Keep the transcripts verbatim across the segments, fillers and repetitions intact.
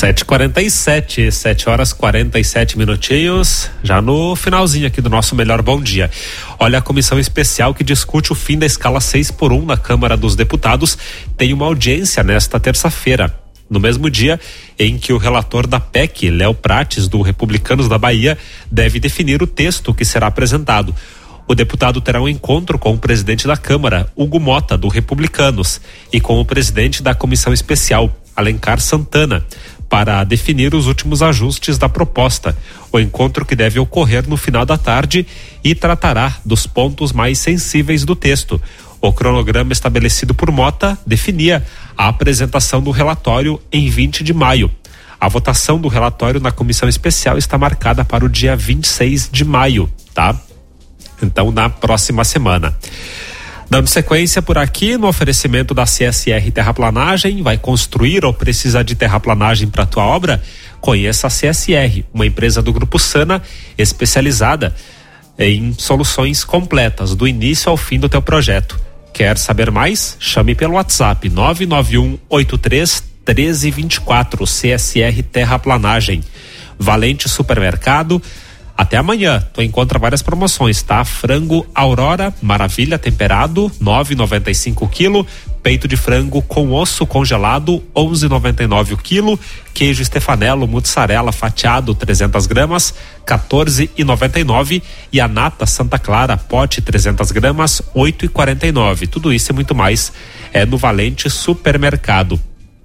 sete e quarenta e sete, sete horas e quarenta e sete minutinhos, já no finalzinho aqui do nosso Melhor Bom Dia. Olha, a comissão especial que discute o fim da escala seis por um na Câmara dos Deputados tem uma audiência nesta terça-feira, no mesmo dia em que o relator da P E C, Léo Prates, do Republicanos da Bahia, deve definir o texto que será apresentado. O deputado terá um encontro com o presidente da Câmara, Hugo Mota, do Republicanos, e com o presidente da comissão especial, Alencar Santana, para definir os últimos ajustes da proposta. O encontro, que deve ocorrer no final da tarde, e tratará dos pontos mais sensíveis do texto. O cronograma estabelecido por Mota definia a apresentação do relatório em vinte de maio. A votação do relatório na comissão especial está marcada para o dia vinte e seis de maio, tá? Então, na próxima semana. Dando sequência por aqui, no oferecimento da C S R Terraplanagem, vai construir ou precisa de terraplanagem para a tua obra? Conheça a C S R, uma empresa do Grupo Sana, especializada em soluções completas, do início ao fim do teu projeto. Quer saber mais? Chame pelo WhatsApp nove nove um oito três um três dois quatro, C S R Terraplanagem. Valente Supermercado. Até amanhã, tu encontra várias promoções, tá? Frango Aurora, maravilha, temperado, nove reais e noventa e cinco centavos o quilo. Peito de frango com osso congelado, onze reais e noventa e nove centavos o quilo. Queijo Stefanello, mussarela fatiado, trezentas gramas, quatorze reais e noventa e nove centavos. E a nata Santa Clara, pote trezentas gramas, oito reais e quarenta e nove centavos. Tudo isso e muito mais é no Valente Supermercado.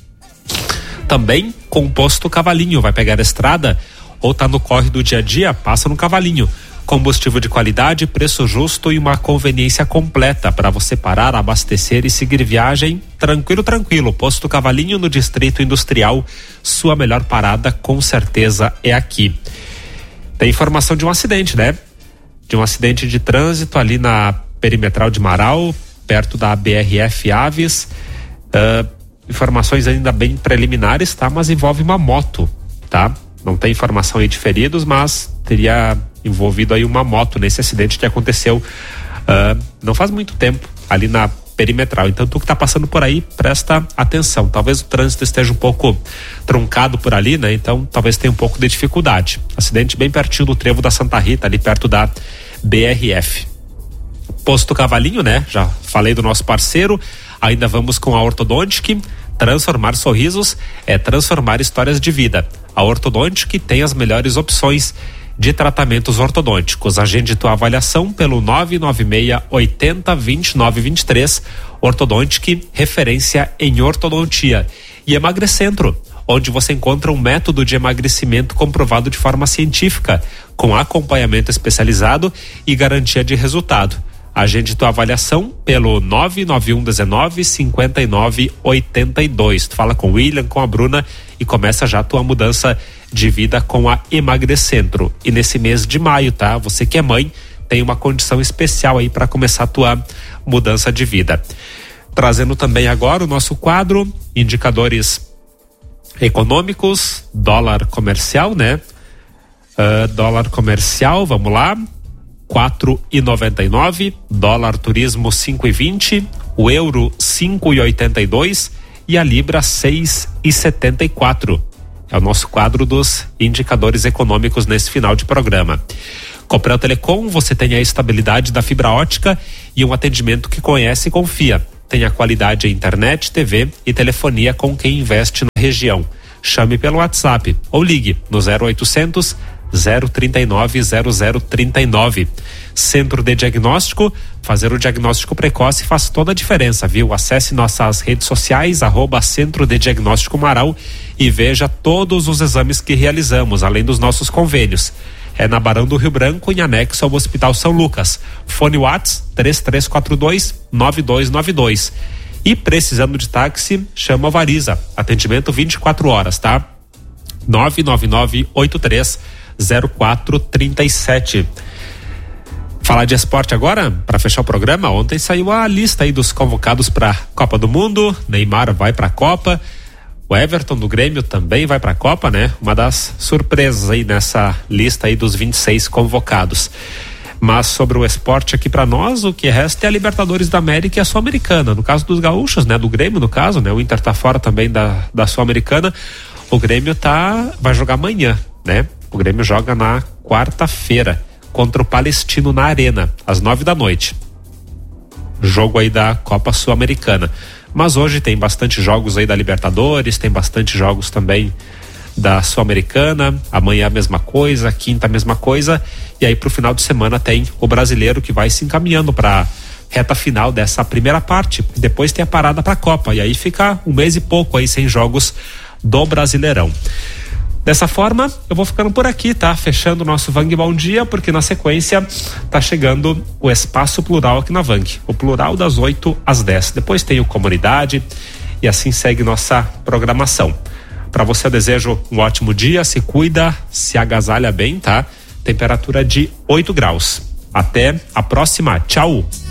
Também com o posto Cavalinho, vai pegar a estrada ou tá no corre do dia a dia, passa no Cavalinho. Combustível de qualidade, preço justo e uma conveniência completa para você parar, abastecer e seguir viagem tranquilo, tranquilo. Posto Cavalinho, no Distrito Industrial, sua melhor parada com certeza é aqui. Tem informação de um acidente, né? De um acidente de trânsito ali na Perimetral de Marau, perto da B R F Aves. Uh, informações ainda bem preliminares, tá? Mas envolve uma moto, tá? Não tem informação aí de feridos, mas teria envolvido aí uma moto nesse acidente que aconteceu uh, não faz muito tempo ali na Perimetral. Então, tu que tá passando por aí, presta atenção. Talvez o trânsito esteja um pouco truncado por ali, né? Então, talvez tenha um pouco de dificuldade. Acidente bem pertinho do trevo da Santa Rita, ali perto da B R F. Posto Cavalinho, né? Já falei do nosso parceiro. Ainda vamos com a Ortodontic. Transformar sorrisos é transformar histórias de vida. A Ortodontic tem as melhores opções de tratamentos ortodônticos. Agende tua avaliação pelo nove nove seis oito zero dois nove dois três. Ortodontic, referência em ortodontia. E Emagrecentro, onde você encontra um método de emagrecimento comprovado de forma científica, com acompanhamento especializado e garantia de resultado. Agende tua avaliação pelo nove nove um um nove cinco nove oito dois. Tu fala com o William, com a Bruna e começa já a tua mudança de vida com a Emagrecentro. E nesse mês de maio, tá? Você que é mãe, tem uma condição especial aí para começar a tua mudança de vida. Trazendo também agora o nosso quadro, indicadores econômicos, dólar comercial, né? Uh, dólar comercial, vamos lá. quatro reais e noventa e nove, dólar turismo cinco reais e vinte, o euro cinco reais e oitenta e dois e a libra seis reais e setenta e quatro. É o nosso quadro dos indicadores econômicos nesse final de programa. Copel Telecom, você tem a estabilidade da fibra ótica e um atendimento que conhece e confia. Tem a qualidade em internet, T V e telefonia com quem investe na região. Chame pelo WhatsApp ou ligue no zero oitocentos, zero trinta e nove, zero zero trinta e nove. Centro de Diagnóstico, fazer o diagnóstico precoce faz toda a diferença, viu? Acesse nossas redes sociais, arroba Centro de Diagnóstico Marau, e veja todos os exames que realizamos, além dos nossos convênios. É na Barão do Rio Branco, em anexo ao Hospital São Lucas. Fone WhatsApp três três quatro dois, nove dois nove dois. E precisando de táxi, chama a Variza. Atendimento vinte e quatro horas, tá? nove nove nove oito três zero quatro três sete. Falar de esporte agora, para fechar o programa. Ontem saiu a lista aí dos convocados para Copa do Mundo. Neymar vai para a Copa, o Everton do Grêmio também vai para a Copa, né? Uma das surpresas aí nessa lista aí dos vinte e seis convocados. Mas sobre o esporte aqui para nós, o que resta é a Libertadores da América e a Sul-Americana. No caso dos gaúchos, né? Do Grêmio, no caso, né? O Inter tá fora também da, da Sul-Americana. O Grêmio tá, vai jogar amanhã, né? O Grêmio joga na quarta-feira contra o Palestino na Arena, às nove da noite. Jogo aí da Copa Sul-Americana. Mas hoje tem bastante jogos aí da Libertadores, tem bastante jogos também da Sul-Americana. Amanhã a mesma coisa, quinta a mesma coisa. E aí pro final de semana tem o Brasileiro, que vai se encaminhando para reta final dessa primeira parte. Depois tem a parada para a Copa. E aí fica um mês e pouco aí sem jogos do Brasileirão. Dessa forma, eu vou ficando por aqui, tá? Fechando o nosso Vang Bom Dia, porque na sequência tá chegando o Espaço Plural aqui na Vang. O Plural das oito às dez. Depois tem o Comunidade e assim segue nossa programação. Para você eu desejo um ótimo dia, se cuida, se agasalha bem, tá? Temperatura de oito graus. Até a próxima. Tchau!